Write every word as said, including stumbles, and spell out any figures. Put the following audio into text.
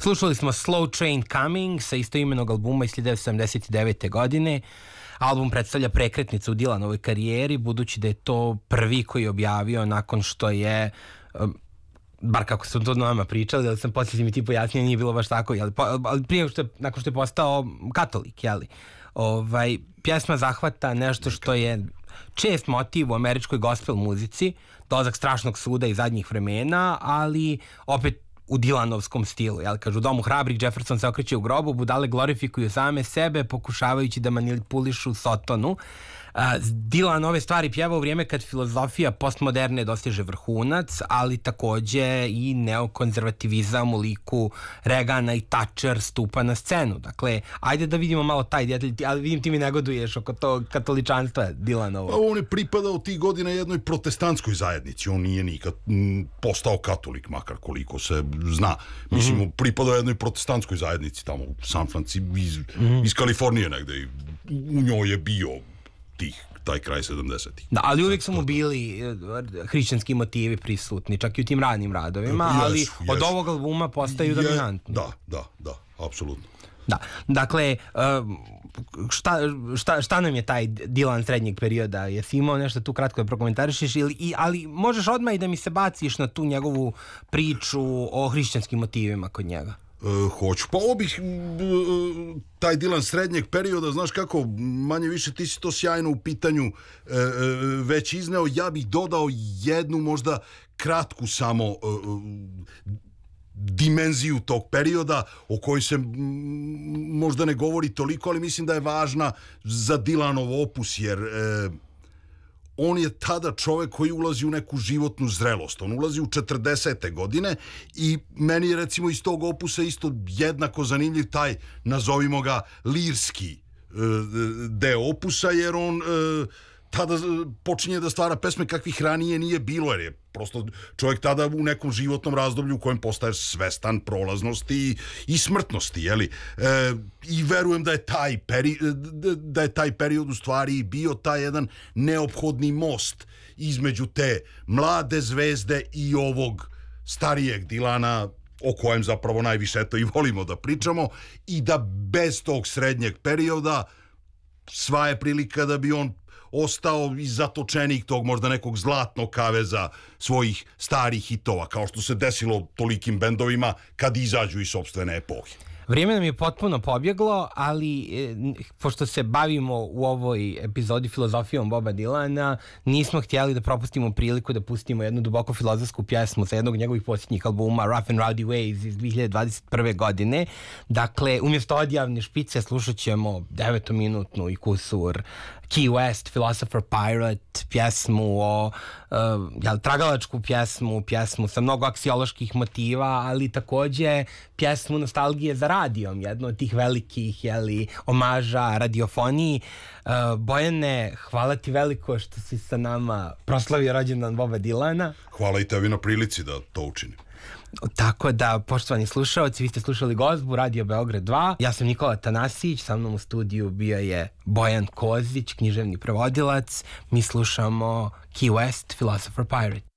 Slušali smo Slow Train Coming sa istoimenog albuma iz hiljadu devetsto sedamdeset devete. godine. Album predstavlja prekretnicu u Dylanovoj karijeri, budući da je to prvi koji je objavio nakon što je, bar kako su to nama pričali, ali sam poslije mi ti pojasnio, nije bilo baš tako, jeli, ali prije što je, nakon što je postao katolik, jeli, ovaj, pjesma zahvata nešto što je čest motiv u američkoj gospel muzici, dolazak strašnog suda iz zadnjih vremena, ali opet u Dylanovskom stilu, jel? Kažu, u domu hrabrih Jefferson se okreće u grobu, budale glorifikuju same sebe, pokušavajući da manipulišu Sotonu. Dylan ove stvari pjeva u vrijeme kad filozofija postmoderne dostiže vrhunac, ali takođe i neokonzervativizam u liku Reagana i Thatcher stupa na scenu. Dakle, ajde da vidimo malo taj detalj, ali vidim ti mi negoduješ oko tog katoličanstva Dylanovo. Pa on je pripadao tih godina jednoj protestantskoj zajednici, on nije nikad m, postao katolik, makar koliko se zna. Mislim, mm-hmm. pripadao jednoj protestantskoj zajednici tamo u San Francisco, iz, mm-hmm. iz Kalifornije negde, i u njoj je bio tih, taj kraj sedamdesetih. Da, ali uvijek su mu bili hrišćanski motivi prisutni, čak i u tim ranim radovima, yes, ali yes. od ovog albuma postaju je, dominantni. Da, da, da, apsolutno. Da, dakle, šta, šta, šta nam je taj Dylan srednjeg perioda? Jesi imao nešto tu kratko da prokomentarišeš, ili, ali možeš odmah i da mi se baciš na tu njegovu priču o hrišćanskim motivima kod njega? Uh, hoću. Pa ovo bih uh, taj Dylan srednjeg perioda, znaš kako, manje više ti si to sjajno u pitanju uh, već izneo, ja bih dodao jednu možda kratku samo uh, dimenziju tog perioda o kojoj se m, možda ne govori toliko, ali mislim da je važna za Dylanov opus, jer uh, on je tada čovjek koji ulazi u neku životnu zrelost. On ulazi u četrdesete godine i meni je recimo iz tog opusa isto jednako zanimljiv taj, nazovimo ga, lirski deo opusa, jer on tada počinje da stvara pesme kakvih ranije nije bilo, jer je prosto čovjek tada u nekom životnom razdoblju u kojem postaje svestan prolaznosti i, i smrtnosti, jeli? E, i verujem da je taj peri, da je taj period u stvari bio taj jedan neophodni most između te mlade zvezde i ovog starijeg Dylana, o kojem zapravo najviše eto i volimo da pričamo, i da bez tog srednjeg perioda sva je prilika da bi on ostao i zatočenik tog možda nekog zlatnog kaveza svojih starih hitova, kao što se desilo tolikim bendovima kad izađu iz sopstvene epohe. Vrijeme nam je potpuno pobjeglo, ali e, pošto se bavimo u ovoj epizodi filozofijom Boba Dylana, nismo htjeli da propustimo priliku da pustimo jednu duboko filozofsku pjesmu sa jednog njegovih posljednjih albuma Rough and Rowdy Ways iz dvije hiljade dvadeset prve. godine. Dakle, umjesto odjavne špice slušat ćemo devetominutnu i kusur Key West, Philosopher Pirate, pjesmu o, uh, jel, tragalačku pjesmu, pjesmu sa mnogo aksioloških motiva, ali takođe pjesmu nostalgije za radijom, jedno od tih velikih, jeli, omaža radiofoniji. Uh, Bojane, hvala ti veliko što si sa nama proslavio rođendan Boba Dylana. Hvala i tebi na prilici da to učinim. Tako da, poštovani slušalci, vi ste slušali Gozbu, Radio Beograd dva. Ja sam Nikola Tanasić, sa mnom u studiju bio je Bojan Kozić, književni prevodilac. Mi slušamo Key West, Philosopher Pirate.